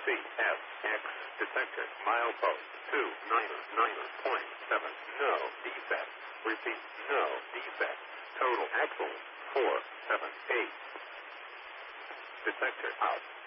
CFX detector. Milepost 299.7. No defect. Repeat. No defect. Total axle 478. Detector out.